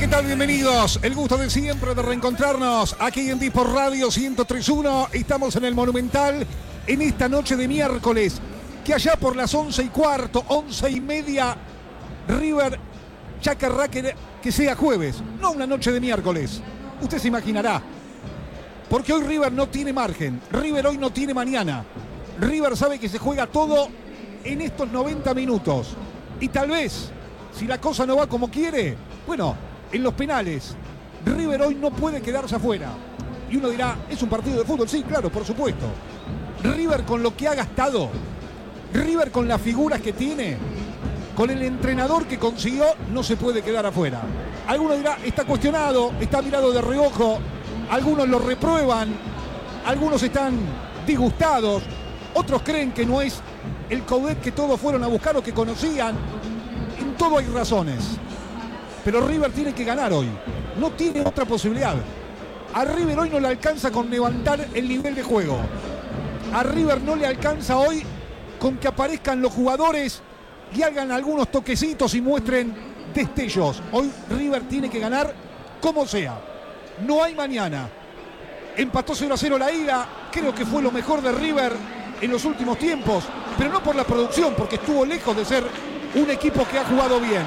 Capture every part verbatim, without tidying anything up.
¿qué tal? Bienvenidos. El gusto de siempre de reencontrarnos aquí en Disport Radio ciento tres punto uno. Estamos en el Monumental en esta noche de miércoles. Que allá por las once y cuarto, once y media, River ya querrá que, que sea jueves, no una noche de miércoles. Usted se imaginará. Porque hoy River no tiene margen. River hoy no tiene mañana. River sabe que se juega todo en estos noventa minutos. Y tal vez, si la cosa no va como quiere, bueno, en los penales, River hoy no puede quedarse afuera. Y uno dirá, ¿es un partido de fútbol? Sí, claro, por supuesto. River con lo que ha gastado, River con las figuras que tiene, con el entrenador que consiguió, no se puede quedar afuera. Alguno dirá, está cuestionado, está mirado de reojo, algunos lo reprueban, algunos están disgustados, otros creen que no es el Coudet que todos fueron a buscar o que conocían. En todo hay razones. Pero River tiene que ganar hoy. No tiene otra posibilidad. A River hoy no le alcanza con levantar el nivel de juego. A River no le alcanza hoy con que aparezcan los jugadores y hagan algunos toquecitos y muestren destellos. Hoy River tiene que ganar como sea. No hay mañana. Empató cero a cero la ida. Creo que fue lo mejor de River en los últimos tiempos. Pero no por la producción, porque estuvo lejos de ser un equipo que ha jugado bien.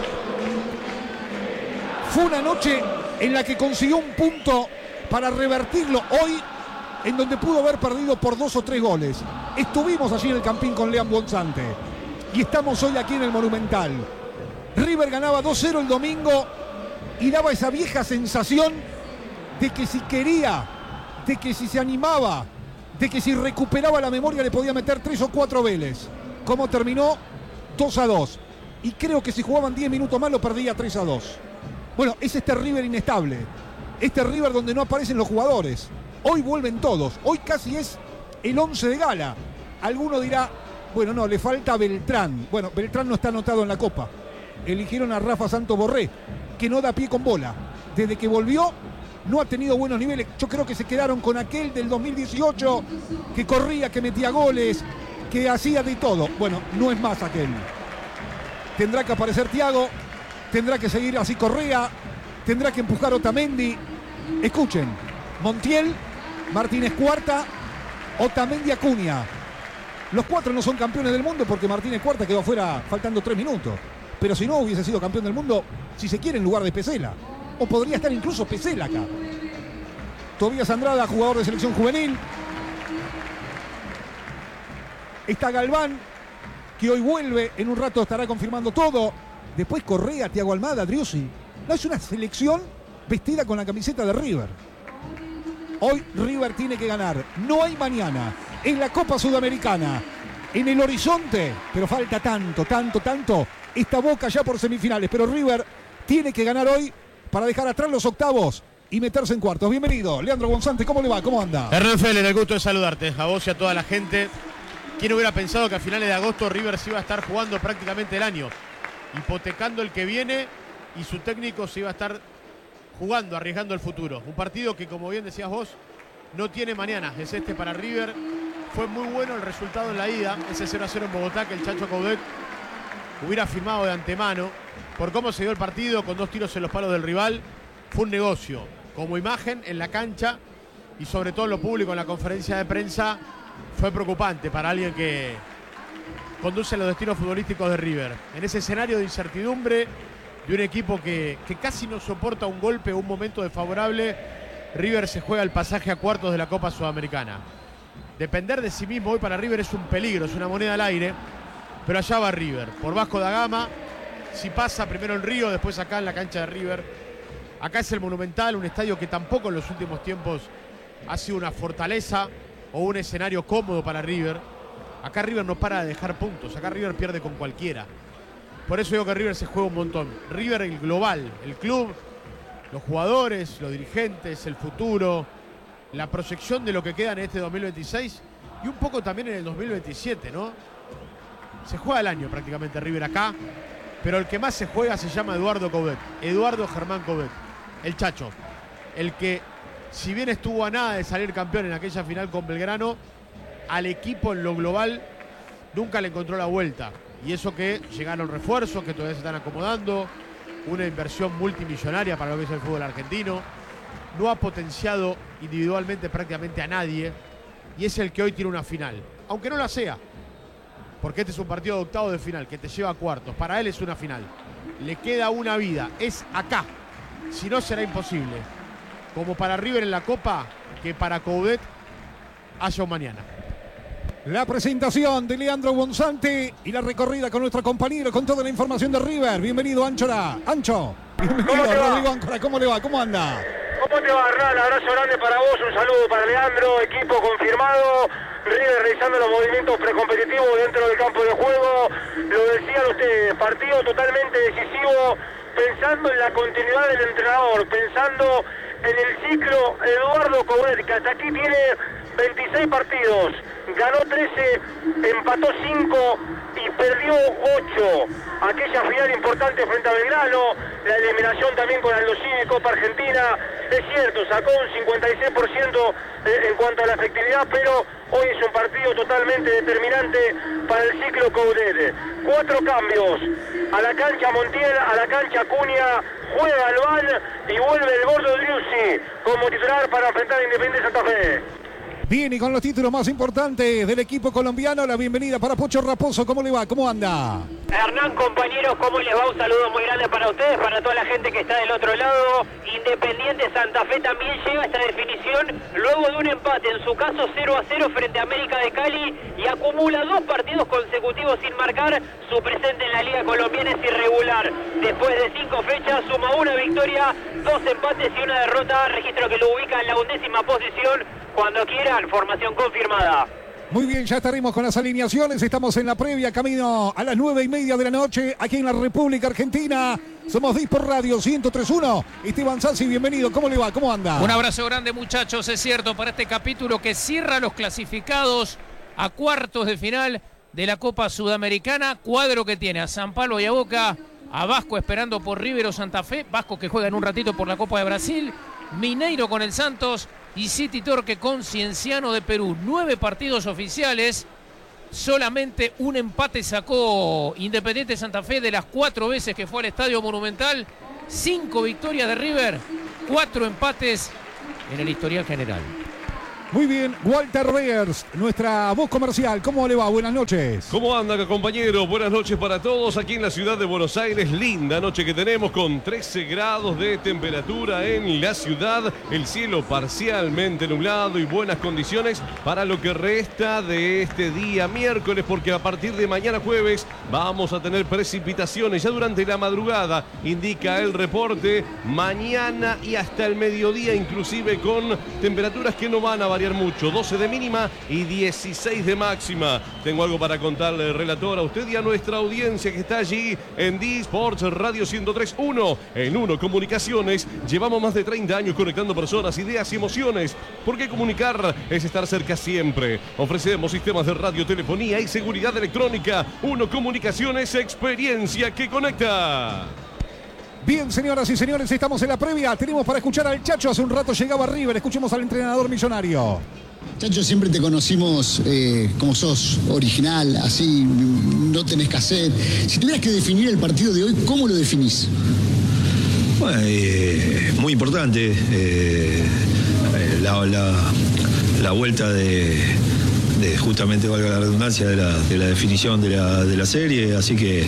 Fue una noche en la que consiguió un punto para revertirlo hoy, en donde pudo haber perdido por dos o tres goles. Estuvimos allí en el Campín con Lean Bonzante y estamos hoy aquí en el Monumental. River ganaba dos cero el domingo y daba esa vieja sensación de que si quería, de que si se animaba, de que si recuperaba la memoria le podía meter tres o cuatro Vélez. ¿Cómo terminó? dos a dos. Y creo que si jugaban diez minutos más lo perdía tres a dos. Bueno, es este River inestable. Este River donde no aparecen los jugadores. Hoy vuelven todos. Hoy casi es el once de gala. Alguno dirá, bueno, no, le falta Beltrán. Bueno, Beltrán no está anotado en la Copa. Eligieron a Rafa Santos Borré, que no da pie con bola. Desde que volvió, no ha tenido buenos niveles. Yo creo que se quedaron con aquel del dos mil dieciocho, que corría, que metía goles, que hacía de todo. Bueno, no es más aquel. Tendrá que aparecer Thiago. Tendrá que seguir así Correa, tendrá que empujar Otamendi. Escuchen, Montiel, Martínez Cuarta, Otamendi Acuña. Los cuatro no son campeones del mundo porque Martínez Cuarta quedó afuera faltando tres minutos. Pero si no hubiese sido campeón del mundo, si se quiere, en lugar de Pesela. O podría estar incluso Pesela acá. Tobías Andrada, jugador de selección juvenil. Está Galván, que hoy vuelve, en un rato estará confirmando todo. Después Correa, Thiago Almada, Driussi. No, es una selección vestida con la camiseta de River. Hoy River tiene que ganar. No hay mañana. En la Copa Sudamericana. En el horizonte. Pero falta tanto, tanto, tanto. Esta Boca ya por semifinales. Pero River tiene que ganar hoy para dejar atrás los octavos y meterse en cuartos. Bienvenido, Leandro Bonzante. ¿Cómo le va? ¿Cómo anda? Hernán Feller, el gusto de saludarte. A vos y a toda la gente. ¿Quién hubiera pensado que a finales de agosto River se iba a estar jugando prácticamente el año? Hipotecando el que viene y su técnico se iba a estar jugando, arriesgando el futuro. Un partido que, como bien decías vos, no tiene mañana. Es este para River. Fue muy bueno el resultado en la ida, ese cero a cero en Bogotá que el Chacho Coudet hubiera firmado de antemano. Por cómo se dio el partido, con dos tiros en los palos del rival, fue un negocio. Como imagen en la cancha y sobre todo en lo público, en la conferencia de prensa, fue preocupante para alguien que conduce los destinos futbolísticos de River. En ese escenario de incertidumbre de un equipo que, que casi no soporta un golpe o un momento desfavorable, River se juega el pasaje a cuartos de la Copa Sudamericana. Depender de sí mismo hoy para River es un peligro, es una moneda al aire, pero allá va River, por Vasco da Gama. Si pasa primero en Río, después acá en la cancha de River. Acá es el Monumental, un estadio que tampoco en los últimos tiempos ha sido una fortaleza o un escenario cómodo para River. Acá River no para de dejar puntos, acá River pierde con cualquiera. Por eso digo que River se juega un montón. River, el global, el club, los jugadores, los dirigentes, el futuro, la proyección de lo que queda en este dos mil veintiséis y un poco también en el dos mil veintisiete, ¿no? Se juega el año prácticamente River acá, pero el que más se juega se llama Eduardo Coudet, Eduardo Germán Coudet, el Chacho, el que, si bien estuvo a nada de salir campeón en aquella final con Belgrano, al equipo en lo global nunca le encontró la vuelta. Y eso que llegaron refuerzos, que todavía se están acomodando, una inversión multimillonaria para lo que es el fútbol argentino. No ha potenciado individualmente prácticamente a nadie y es el que hoy tiene una final, aunque no la sea, porque este es un partido de octavo de final que te lleva a cuartos. Para él es una final, le queda una vida, es acá, si no será imposible, como para River en la Copa, que para Coudet haya un mañana. La presentación de Leandro Bonzante y la recorrida con nuestro compañero con toda la información de River. Bienvenido, Anchora. Ancho, bienvenido, Rodrigo Áncora. ¿Cómo le va? ¿Cómo anda? ¿Cómo te va, Hernán? Abrazo grande para vos, un saludo para Leandro, equipo confirmado. River realizando los movimientos precompetitivos dentro del campo de juego. Lo decían ustedes, partido totalmente decisivo, pensando en la continuidad del entrenador, pensando en el ciclo Eduardo Coudet, que hasta aquí tiene veintiséis partidos, ganó trece, empató cinco y perdió ocho. Aquella final importante frente a Belgrano, la eliminación también con Aldo Civi, Copa Argentina. Es cierto, sacó un cincuenta y seis por ciento en cuanto a la efectividad, pero hoy es un partido totalmente determinante para el ciclo Coudet. Cuatro cambios, a la cancha Montiel, a la cancha Cunha, juega Albán y vuelve el Gordo Driussi como titular para enfrentar a Independiente Santa Fe. Bien, y con los títulos más importantes del equipo colombiano, la bienvenida para Pocho Raposo. ¿Cómo le va? ¿Cómo anda? Hernán, compañeros, ¿cómo les va? Un saludo muy grande para ustedes, para toda la gente que está del otro lado. Independiente Santa Fe también llega a esta definición luego de un empate, en su caso cero a cero frente a América de Cali, y acumula dos partidos consecutivos sin marcar. Su presente en la Liga Colombiana es irregular. Después de cinco fechas suma una victoria, dos empates y una derrota, registro que lo ubica en la undécima posición. Cuando quieran, formación confirmada. Muy bien, ya estaremos con las alineaciones. Estamos en la previa, camino a las nueve y media de la noche, aquí en la República Argentina. Somos Dis por Radio ciento tres punto uno. Esteban Sassi, bienvenido. ¿Cómo le va? ¿Cómo anda? Un abrazo grande, muchachos. Es cierto, para este capítulo que cierra los clasificados a cuartos de final de la Copa Sudamericana. Cuadro que tiene a San Pablo y a Boca, a Vasco esperando por River o Santa Fe. Vasco que juega en un ratito por la Copa de Brasil. Mineiro con el Santos y City Torque con Cienciano de Perú. Nueve partidos oficiales, solamente un empate sacó Independiente Santa Fe de las cuatro veces que fue al Estadio Monumental. Cinco victorias de River, cuatro empates en el historial general. Muy bien, Walter Reers, nuestra voz comercial. ¿Cómo le va? Buenas noches. ¿Cómo anda, compañero? Buenas noches para todos aquí en la ciudad de Buenos Aires. Linda noche que tenemos con trece grados de temperatura en la ciudad. El cielo parcialmente nublado y buenas condiciones para lo que resta de este día miércoles, porque a partir de mañana jueves vamos a tener precipitaciones ya durante la madrugada, indica el reporte. Mañana y hasta el mediodía inclusive con temperaturas que no van a variar mucho, doce de mínima y dieciséis de máxima. Tengo algo para contarle, relator, a usted y a nuestra audiencia que está allí en D-Sports Radio ciento tres punto uno. En Uno Comunicaciones llevamos más de treinta años conectando personas, ideas y emociones, porque comunicar es estar cerca siempre. Ofrecemos sistemas de radiotelefonía y seguridad electrónica. Uno Comunicaciones, experiencia que conecta. Bien, señoras y señores, estamos en la previa. Tenemos para escuchar al Chacho. Hace un rato llegaba River. Escuchemos al entrenador millonario. Chacho, siempre te conocimos eh, como sos, original, así, no tenés cassette. Si tuvieras que definir el partido de hoy, ¿cómo lo definís? Bueno, eh, muy importante. Eh, la, la, la vuelta de, de, justamente, valga la redundancia, de la, de la definición de la, de la serie. Así que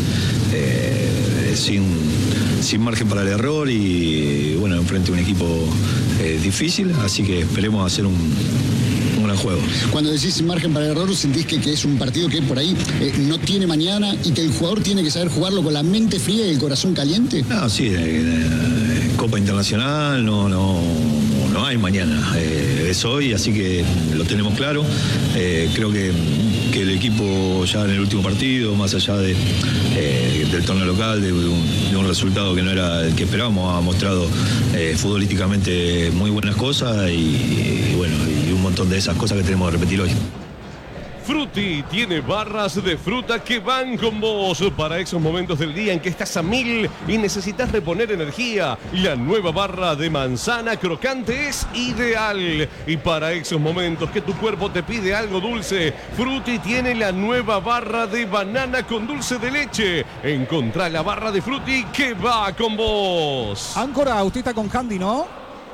eh, sin... sin margen para el error y bueno, enfrente a un equipo eh, difícil, así que esperemos hacer un, un gran juego. Cuando decís sin margen para el error, ¿sentís que, que es un partido que por ahí eh, no tiene mañana y que el jugador tiene que saber jugarlo con la mente fría y el corazón caliente? No, sí, eh, eh, Copa Internacional no, no, no hay mañana, eh, es hoy, así que lo tenemos claro. Eh, creo que que el equipo ya en el último partido, más allá de, eh, del torneo local, de un, de un resultado que no era el que esperábamos, ha mostrado eh, futbolísticamente muy buenas cosas y, y bueno, y un montón de esas cosas que tenemos que repetir hoy. Frutti tiene barras de fruta que van con vos para esos momentos del día en que estás a mil y necesitas reponer energía. La nueva barra de manzana crocante es ideal. Y para esos momentos que tu cuerpo te pide algo dulce, Frutti tiene la nueva barra de banana con dulce de leche. Encontrá la barra de Frutti que va con vos. Áncora, usted está con Candy, ¿no?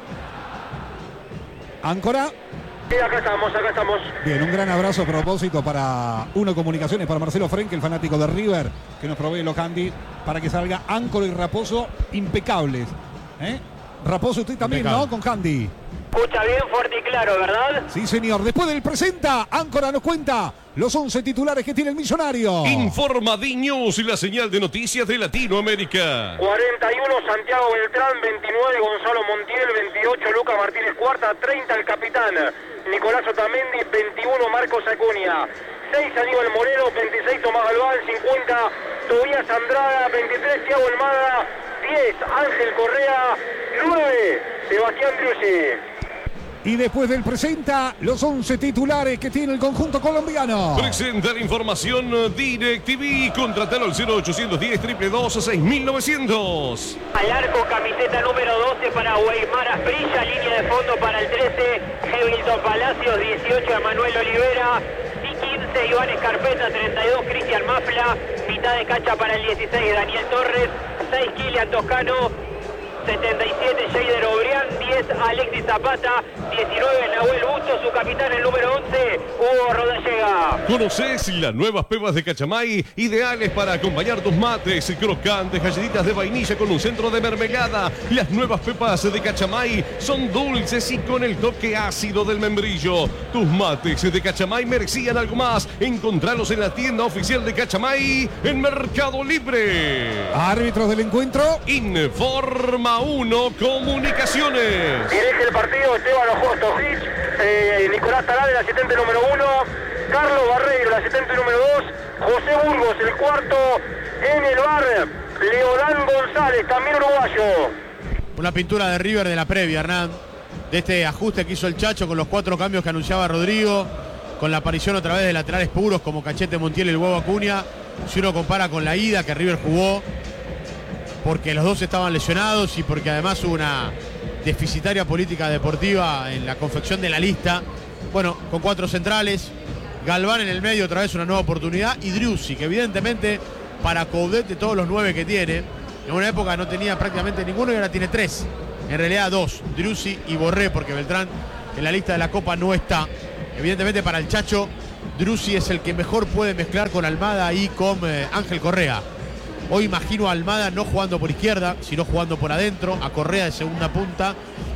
Áncora. Sí, acá estamos, acá estamos. Bien, un gran abrazo a propósito para Uno Comunicaciones, para Marcelo Frenkel, el fanático de River, que nos provee los Candy para que salga Áncora y Raposo impecables. ¿Eh? Raposo, usted también, impecable, ¿no? Con Candy. Escucha bien, fuerte y claro, ¿verdad? Sí, señor. Después del presenta, Áncora nos cuenta los once titulares que tiene el Millonario. Informa D-News y la señal de noticias de Latinoamérica. cuarenta y uno Santiago Beltrán, veintinueve Gonzalo Montiel, veintiocho Lucas Martínez Cuarta, treinta el capitán Nicolás Otamendi, veintiuno Marcos Acuña, seis Aníbal Moreno, veintiséis Tomás Galván, cincuenta Tobías Andrada, veintitrés Thiago Almada, diez Ángel Correa, nueve Sebastián Driussi. Y después del presenta, los once titulares que tiene el conjunto colombiano. Presenta la información DirecTV. Contratalo al cero ochocientos diez, dos dos dos, seis mil novecientos. Al arco, camiseta número doce para Weimar Asprilla. Línea de fondo para el trece, Hamilton Palacios. dieciocho, Emanuel Olivera. Y quince, Iván Escarpeta. treinta y dos, Cristian Mafla. Mitad de cancha para el dieciséis, Daniel Torres. seis, Kilian Toscano. setenta y siete, Jeider Obrián. diez, Alexis Zapata. diecinueve, Nahuel Busto. Su capitán, el número once, Hugo Rodallega. ¿Conoces las nuevas pepas de Cachamay? Ideales para acompañar tus mates, crocantes, galletitas de vainilla con un centro de mermelada. Las nuevas pepas de Cachamay son dulces y con el toque ácido del membrillo. Tus mates de Cachamay merecían algo más. Encontralos en la tienda oficial de Cachamay en Mercado Libre. Árbitros del encuentro. Informa Uno Comunicaciones. Dirige el partido Esteban Ojostovic, eh, Nicolás Tarán, el asistente número uno, Carlos Barreiro, el asistente número dos, José Burgos, el cuarto, en el bar, Leodán González, también uruguayo. Una pintura de River de la previa, Hernán, de este ajuste que hizo el Chacho con los cuatro cambios que anunciaba Rodrigo, con la aparición otra vez de laterales puros como Cachete Montiel y el Huevo Acuña. Si uno compara con la ida que River jugó, porque los dos estaban lesionados y porque además hubo una deficitaria política deportiva en la confección de la lista. Bueno, con cuatro centrales, Galván en el medio, otra vez una nueva oportunidad, y Driussi, que evidentemente para Coudet, de todos los nueve que tiene, en una época no tenía prácticamente ninguno y ahora tiene tres, en realidad dos, Driussi y Borré, porque Beltrán en la lista de la Copa no está. Evidentemente para el Chacho, Driussi es el que mejor puede mezclar con Almada y con eh, Ángel Correa. Hoy imagino a Almada no jugando por izquierda, sino jugando por adentro, a Correa de segunda punta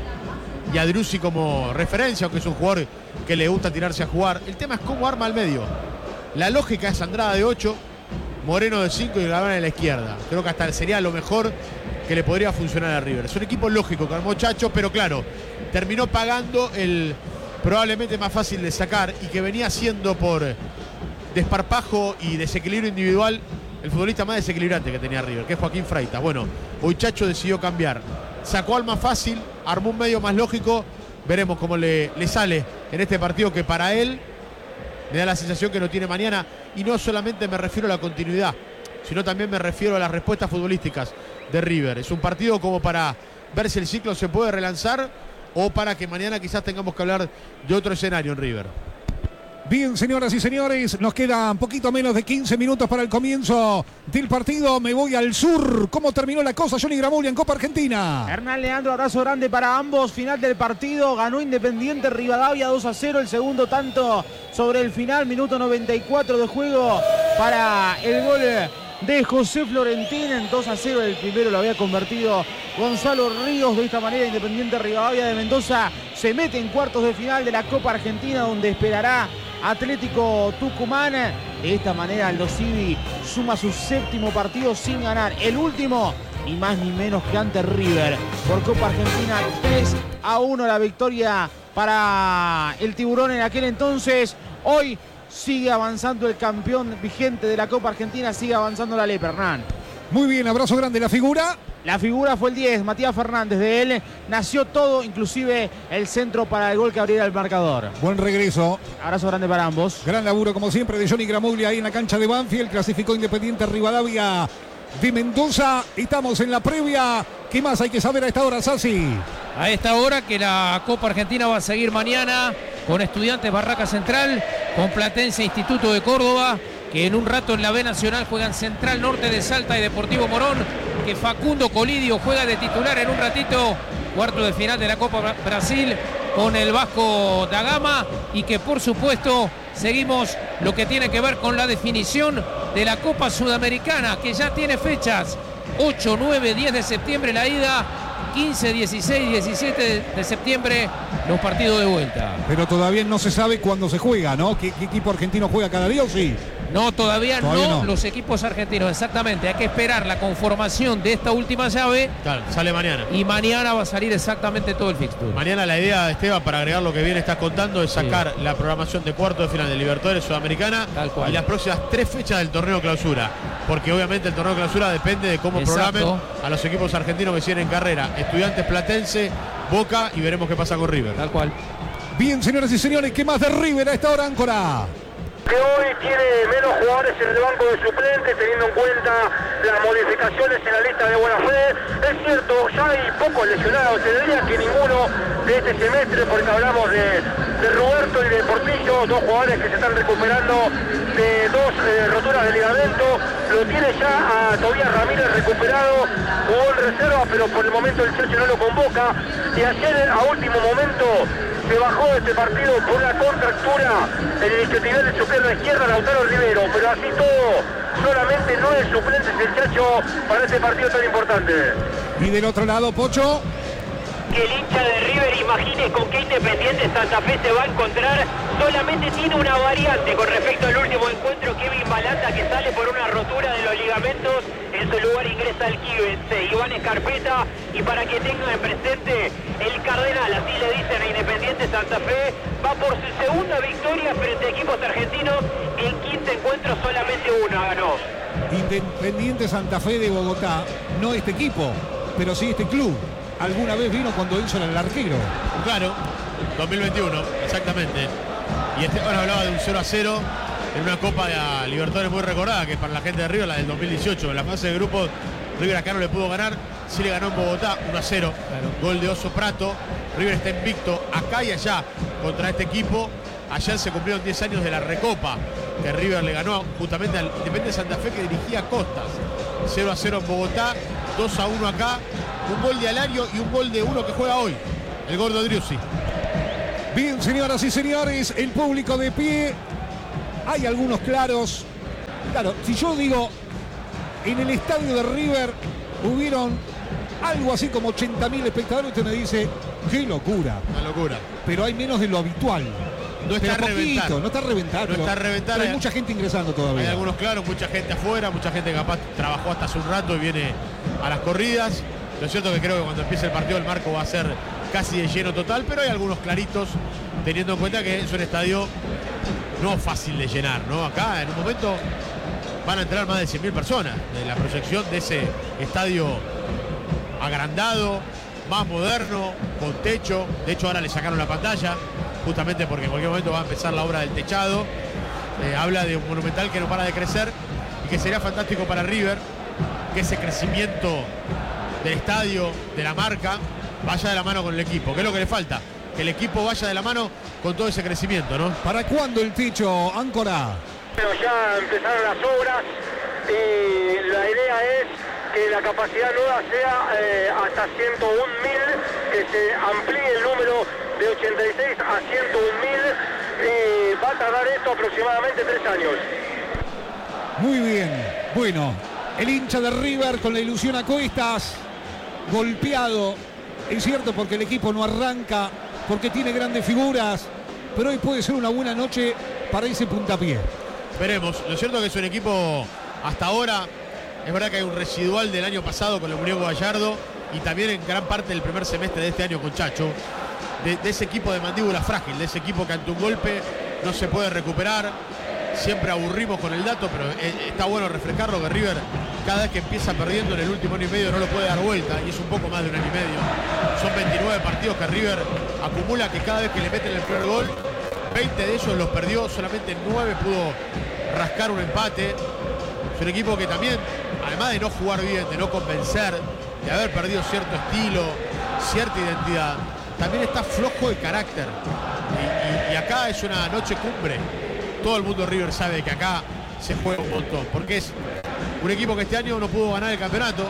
y a Driussi como referencia, aunque es un jugador que le gusta tirarse a jugar. El tema es cómo arma al medio. La lógica es Andrada de ocho, Moreno de cinco y Galván en la izquierda. Creo que hasta sería lo mejor que le podría funcionar a River. Es un equipo lógico que armó Chacho, pero claro, terminó pagando el probablemente más fácil de sacar y que venía siendo por desparpajo y desequilibrio individual el futbolista más desequilibrante que tenía River, que es Joaquín Freitas. Bueno, hoy Chacho decidió cambiar. Sacó al más fácil, armó un medio más lógico. Veremos cómo le, le sale en este partido que para él me da la sensación que no tiene mañana. Y no solamente me refiero a la continuidad, sino también me refiero a las respuestas futbolísticas de River. Es un partido como para ver si el ciclo se puede relanzar o para que mañana quizás tengamos que hablar de otro escenario en River. Bien, señoras y señores, nos quedan poquito menos de quince minutos para el comienzo del partido. Me voy al sur. ¿Cómo terminó la cosa, Johnny Gramuglia, en Copa Argentina? Hernán Leandro, abrazo grande para ambos. Final del partido, ganó Independiente Rivadavia dos a cero. El segundo tanto sobre el final, minuto noventa y cuatro de juego para el gol de José Florentín. En dos a cero el primero lo había convertido Gonzalo Ríos. De esta manera Independiente Rivadavia de Mendoza se mete en cuartos de final de la Copa Argentina, donde esperará Atlético Tucumán. De esta manera Aldo Civi suma su séptimo partido sin ganar, el último ni más ni menos que ante River. Por Copa Argentina, tres a uno la victoria para el Tiburón en aquel entonces. Hoy sigue avanzando el campeón vigente de la Copa Argentina, sigue avanzando la Lepe, Hernán. Muy bien, abrazo grande. La figura La figura fue el diez, Matías Fernández. De él nació todo, inclusive el centro para el gol que abriera el marcador. Buen regreso. Abrazo grande para ambos. Gran laburo, como siempre, de Johnny Gramuglia ahí en la cancha de Banfield. Clasificó Independiente Rivadavia de Mendoza. Estamos en la previa. ¿Qué más hay que saber a esta hora, Sassi? A esta hora que la Copa Argentina va a seguir mañana con Estudiantes Barraca Central, con Platense Instituto de Córdoba, que en un rato en la B Nacional juegan Central Norte de Salta y Deportivo Morón, que Facundo Colidio juega de titular en un ratito, cuarto de final de la Copa Brasil con el Vasco da Gama, y que por supuesto seguimos lo que tiene que ver con la definición de la Copa Sudamericana, que ya tiene fechas, ocho, nueve, diez de septiembre la ida, quince, dieciséis, diecisiete de septiembre los partidos de vuelta. Pero todavía no se sabe cuándo se juega, ¿no? ¿Qué, qué equipo argentino juega cada día o sí? No, todavía, todavía no, no los equipos argentinos, exactamente. Hay que esperar la conformación de esta última llave. Claro, sale mañana. Y mañana va a salir exactamente todo el fixture. Mañana la idea, Esteban, para agregar lo que bien estás contando, es sacar sí. la programación de cuarto de final de Libertadores Sudamericana y las próximas tres fechas del torneo clausura. Porque obviamente el torneo clausura depende de cómo Exacto. programen a los equipos argentinos que siguen en carrera. Estudiantes, Platense, Boca, y veremos qué pasa con River. Tal cual. Bien, señoras y señores, ¿qué más de River a esta hora, Áncora? Que hoy tiene menos jugadores en el banco de suplentes, teniendo en cuenta las modificaciones en la lista de buena fe. Es cierto, ya hay pocos lesionados, te diría que ninguno de este semestre, porque hablamos de, de Roberto y de Portillo, dos jugadores que se están recuperando de dos eh, roturas de ligamento. Lo tiene ya a Tobías Ramírez recuperado, jugó en reserva, pero por el momento el Chacho no lo convoca. Y ayer, a último momento, se bajó de este partido por una contractura en el isquiotibial de su pierna izquierda, Lautaro Rivero, pero así todo, solamente nueve suplentes el Chacho para este partido tan importante. Y del otro lado, Pocho. Que el hincha de River imagine con qué Independiente Santa Fe se va a encontrar. Solamente tiene una variante con respecto al último encuentro. Kevin Balanta, que sale por una rotura de los ligamentos, en su lugar ingresa el quince, Iván Escarpeta. Y para que tengan presente, el Cardenal, así le dicen a Independiente Santa Fe, va por su segunda victoria frente a equipos argentinos. En quince encuentros solamente una ganó. Independiente Santa Fe de Bogotá, no este equipo, pero sí este club. Alguna vez vino cuando hizo el arquero. Claro, dos mil veintiuno, exactamente. Y Esteban hablaba de un cero a cero en una Copa de Libertadores muy recordada, que es para la gente de River, la del dos mil dieciocho. En la fase de grupos, River acá no le pudo ganar, sí le ganó en Bogotá uno a cero. Claro. Gol de Oso Prato. River está invicto acá y allá contra este equipo. Ayer se cumplieron diez años de la Recopa, que River le ganó justamente al Independiente Santa Fe, que dirigía Costas. cero a cero en Bogotá, dos a uno acá. Un gol de Alario y un gol de uno que juega hoy, el gordo Driussi. Bien, señoras y señores, el público de pie. Hay algunos claros. Claro, si yo digo, en el estadio de River hubieron algo así como ochenta mil espectadores, usted me dice, qué locura. Una locura. Pero hay menos de lo habitual. No está poquito, reventando. No está reventando. No está reventando. Hay, hay mucha gente ingresando todavía. Hay algunos claros, mucha gente afuera, mucha gente que capaz trabajó hasta hace un rato y viene a las corridas. Lo cierto es que creo que cuando empiece el partido el marco va a ser casi de lleno total, pero hay algunos claritos, teniendo en cuenta que es un estadio no fácil de llenar, ¿no? Acá en un momento van a entrar más de cien mil personas de la proyección de ese estadio agrandado, más moderno, con techo. De hecho ahora le sacaron la pantalla, justamente porque en cualquier momento va a empezar la obra del techado. Eh, habla de un Monumental que no para de crecer y que sería fantástico para River que ese crecimiento del estadio, de la marca, vaya de la mano con el equipo. ¿Qué es lo que le falta? Que el equipo vaya de la mano con todo ese crecimiento, ¿no? ¿Para cuándo el techo, Áncora? Bueno, ya empezaron las obras y la idea es que la capacidad nueva sea eh, hasta ciento un mil, que se amplíe el número de ochenta y seis a ciento un mil, y va a tardar esto aproximadamente tres años. Muy bien, bueno, el hincha de River con la ilusión a cuestas, golpeado, es cierto, porque el equipo no arranca, porque tiene grandes figuras, pero hoy puede ser una buena noche para ese puntapié. Veremos, lo cierto es que es un equipo hasta ahora, es verdad que hay un residual del año pasado con el Muñeco Gallardo y también en gran parte del primer semestre de este año con Chacho, de, de ese equipo de mandíbula frágil, de ese equipo que ante un golpe no se puede recuperar. Siempre aburrimos con el dato, pero está bueno refrescarlo, que River cada vez que empieza perdiendo en el último año y medio no lo puede dar vuelta, y es un poco más de un año y medio. Son veintinueve partidos que River acumula, que cada vez que le meten el primer gol, veinte de ellos los perdió, solamente nueve pudo rascar un empate. Es un equipo que también, además de no jugar bien, de no convencer, de haber perdido cierto estilo, cierta identidad, también está flojo de carácter. Y, y, y acá es una noche cumbre. Todo el mundo de River sabe que acá se juega un montón, porque es un equipo que este año no pudo ganar el campeonato.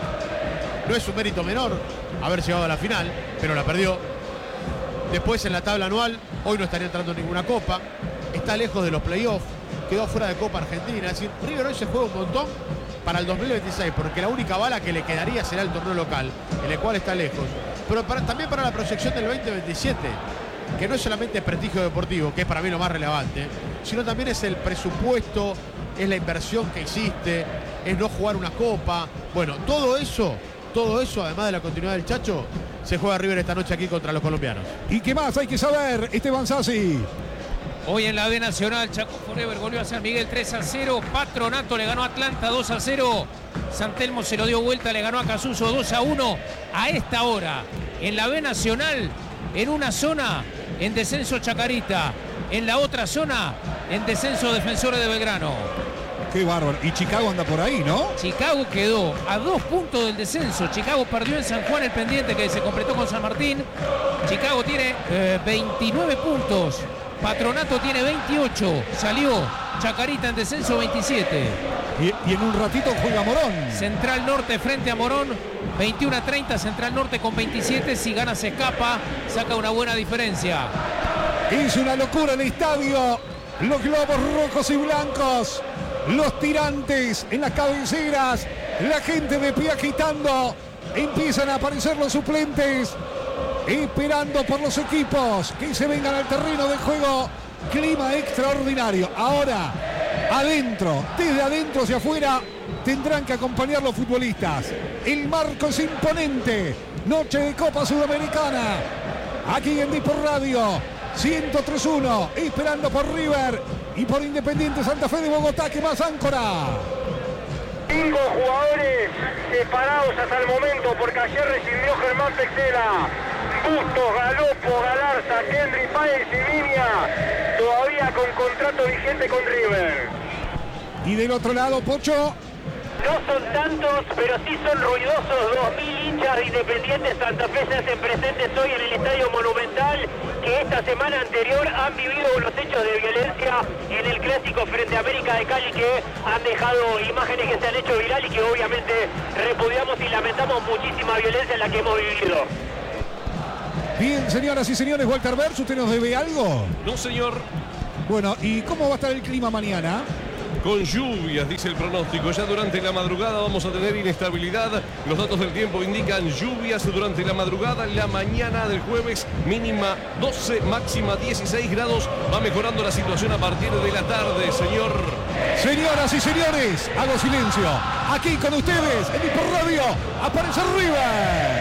No es un mérito menor haber llegado a la final, pero la perdió. Después en la tabla anual, hoy no estaría entrando en ninguna copa, está lejos de los playoffs, quedó fuera de Copa Argentina. Es decir, River hoy se juega un montón para el dos mil veintiséis, porque la única bala que le quedaría será el torneo local, en el cual está lejos. Pero para, también para la proyección del veinte veintisiete, que no es solamente prestigio deportivo, que es para mí lo más relevante, sino también es el presupuesto, es la inversión que hiciste, es no jugar una copa. Bueno, todo eso, todo eso, además de la continuidad del Chacho, se juega River esta noche aquí contra los colombianos. ¿Y qué más hay que saber, Esteban Sassi? Hoy en la B Nacional, Chaco Forever volvió a San Miguel tres a cero. Patronato le ganó a Atlanta dos a cero. San Telmo se lo dio vuelta, le ganó a Casuso dos a uno. A esta hora, en la B Nacional, en una zona, en descenso Chacarita. En la otra zona, en descenso Defensores de Belgrano. Qué bárbaro. Y Chicago anda por ahí, ¿no? Chicago quedó a dos puntos del descenso. Chicago perdió en San Juan el pendiente que se completó con San Martín. Chicago tiene eh, veintinueve puntos. Patronato tiene veintiocho. Salió Chacarita en descenso veintisiete. Y, y en un ratito juega Morón. Central Norte frente a Morón. veintiuno a treinta. Central Norte con veintisiete. Si gana se escapa. Saca una buena diferencia. Es una locura el estadio. Los globos rojos y blancos. Los tirantes en las cabeceras. La gente de pie agitando. Empiezan a aparecer los suplentes. Esperando por los equipos que se vengan al terreno de juego. Clima extraordinario. Ahora, adentro, desde adentro hacia afuera, tendrán que acompañar los futbolistas. El marco es imponente. Noche de Copa Sudamericana. Aquí en Dispor Radio. ciento tres uno. Esperando por River y por Independiente Santa Fe de Bogotá. Que más áncora. Cinco jugadores separados hasta el momento, porque ayer recibió Germán Texera. Bustos, Galopo, Galarza, Kendry, Páez y Viña, todavía con contrato vigente con River. Y del otro lado, Pocho. No son tantos, pero sí son ruidosos. dos mil hinchas de Independiente Santa Fe se hacen presentes hoy en el Estadio Monumental, que esta semana anterior han vivido los hechos de violencia en el clásico frente a América de Cali, que han dejado imágenes que se han hecho viral y que obviamente repudiamos y lamentamos muchísima violencia en la que hemos vivido. Bien, señoras y señores, Walter Vers, ¿usted nos debe algo? No, señor. Bueno, ¿y cómo va a estar el clima mañana? Con lluvias, dice el pronóstico. Ya durante la madrugada vamos a tener inestabilidad. Los datos del tiempo indican lluvias durante la madrugada. La mañana del jueves, mínima doce, máxima dieciséis grados. Va mejorando la situación a partir de la tarde, señor. Señoras y señores, hago silencio. Aquí con ustedes, en Dispor Radio, aparece River.